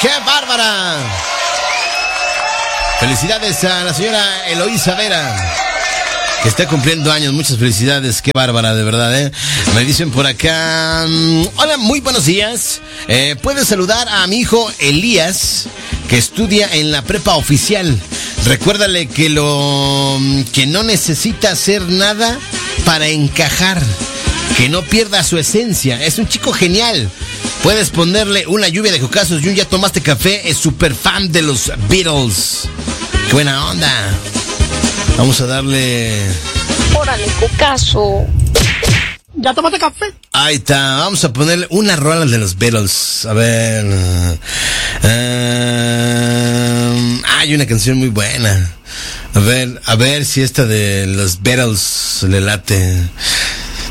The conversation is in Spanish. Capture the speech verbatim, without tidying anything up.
¡Qué bárbara! Felicidades a la señora Eloísa Vera, que está cumpliendo años. Muchas felicidades, qué bárbara, de verdad, ¿eh? Me dicen por acá... Hola, muy buenos días. Eh, ¿Puedes saludar a mi hijo Elías, que estudia en la prepa oficial? Recuérdale que lo... que no necesita hacer nada para encajar, que no pierda su esencia. Es un chico genial. Puedes ponerle una lluvia de jocazos y un ya tomaste café. Es súper fan de los Beatles. ¡Qué buena onda! Vamos a darle... ¡Órale, cocazo! ¿Ya tomaste café? Ahí está, vamos a ponerle una rola de los Beatles. A ver... Uh, hay una canción muy buena. A ver, a ver si esta de los Beatles le late.